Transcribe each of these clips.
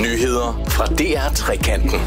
Nyheder fra DR Trekanten.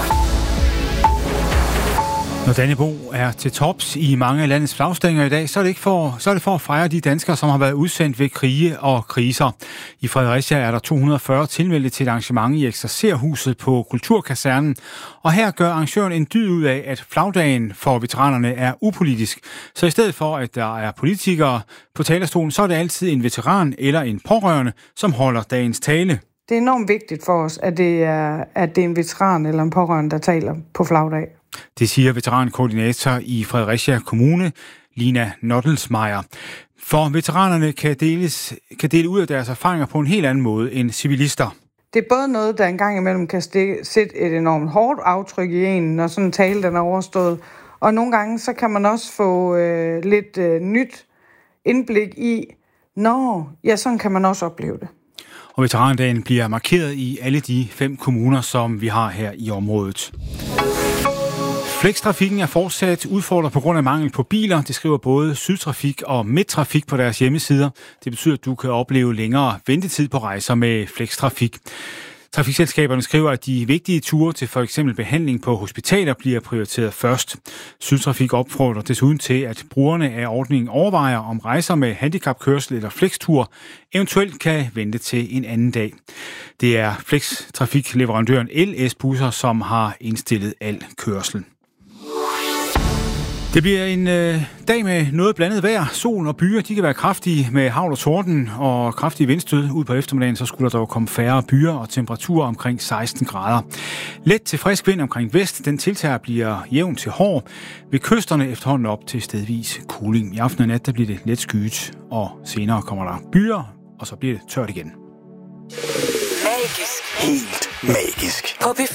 Når Dannebrog er til tops i mange af landets flagstænger i dag, så er det for at fejre de danskere, som har været udsendt ved krige og kriser. I Fredericia er der 240 tilmeldte til et arrangement i Eksercerhuset på Kulturkasernen, og her gør arrangøren en dyd ud af, at flagdagen for veteranerne er upolitisk. Så i stedet for, at der er politikere på talerstolen, så er det altid en veteran eller en pårørende, som holder dagens tale. Det er enormt vigtigt for os, at det er en veteran eller en pårørende, der taler på flagdag. Det siger veterankoordinator i Fredericia Kommune, Lina Nottelsmeier. For veteranerne kan dele ud af deres erfaringer på en helt anden måde end civilister. Det er både noget, der engang imellem kan sætte et enormt hårdt aftryk i en, når sådan en tale den er overstået. Og nogle gange så kan man også få lidt nyt indblik i, sådan kan man også opleve det. Og veterandagen bliver markeret i alle de 5 kommuner, som vi har her i området. Flextrafikken er fortsat udfordret på grund af mangel på biler. Det skriver både Sydtrafik og Midttrafik på deres hjemmesider. Det betyder, at du kan opleve længere ventetid på rejser med Flextrafik. Trafikselskaberne skriver, at de vigtige ture til for eksempel behandling på hospitaler bliver prioriteret først. Sydtrafik opfordrer desuden til, at brugerne af ordningen overvejer, om rejser med handicapkørsel eller flextur eventuelt kan vente til en anden dag. Det er Flextrafikleverandøren LS Busser, som har indstillet al kørsel. Det bliver en dag med noget blandet vejr. Sol og byer, de kan være kraftige med hagl og torden og kraftige vindstød. Ud på eftermiddagen, så skulle der dog komme færre byer og temperaturer omkring 16 grader. Let til frisk vind omkring vest. Den tiltager bliver jævn til hård. Ved kysterne efterhånden op til stedvis kuling. I aften og nat, der bliver det let skyet, og senere kommer der byer, og så bliver det tørt igen. Magisk. Helt magisk.